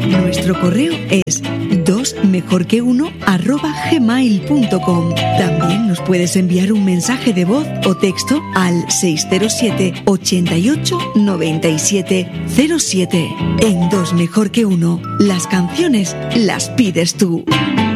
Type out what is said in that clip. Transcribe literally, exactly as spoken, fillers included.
Nuestro correo es dos mejor que uno arroba gmail punto com. También nos puedes enviar un mensaje de voz o texto al seis cero siete, ochenta y ocho, noventa y siete, cero siete. En Dos Mejor que Uno, las canciones las pides tú.